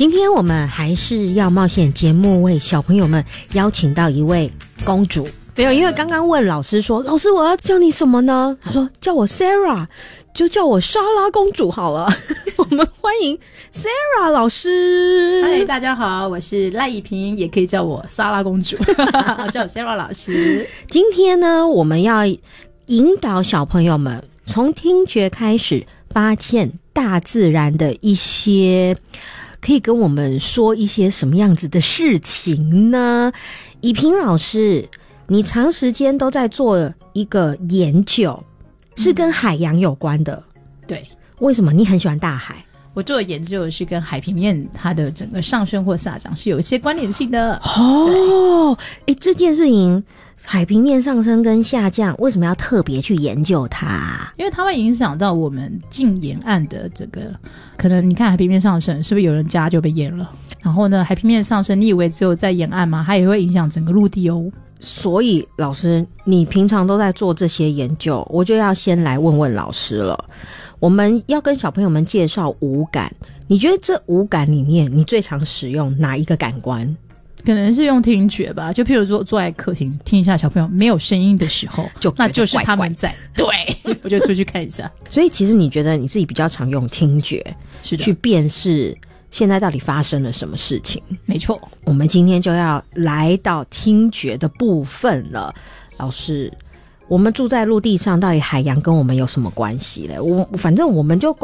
今天我们还是要冒险节目为小朋友们邀请到一位公主。没有，因为刚刚问老师说，老师我要叫你什么呢？他说叫我 Sarah， 就叫我莎拉公主好了。我们欢迎 Sarah 老师。 嗨，大家好，我是赖以萍，也可以叫我莎拉公主，叫我 Sarah 老师。 今天呢，我们要引导小朋友们从听觉开始，发现大自然的一些可以跟我们说一些什么样子的事情呢？以萍老师，你长时间都在做一个研究，是跟海洋有关的。 对， 为什么？你很喜欢大海。 我做的研究是跟海平面它的整个上升或下降是有一些关联性的。 哦，这件事情海平面上升跟下降为什么要特别去研究它？ 因为它会影响到我们近沿岸的这个，可能你看海平面上升，是不是有人家就被淹了？然后呢，海平面上升，你以为只有在沿岸吗？它也会影响整个陆地哦。 所以老师，你平常都在做这些研究，我就要先来问问老师了。我们要跟小朋友们介绍五感，你觉得这五感里面你最常使用哪一个感官？ 可能是用听觉吧，就譬如说坐在客厅听一下小朋友没有声音的时候，那就是他们在。对，我就出去看一下。 所以其实你觉得你自己比较常用听觉， 是的， 去辨识现在到底发生了什么事情。 没错， 我们今天就要来到听觉的部分了。老师，我们住在陆地上，到底海洋跟我们有什么关系嘞？反正我们就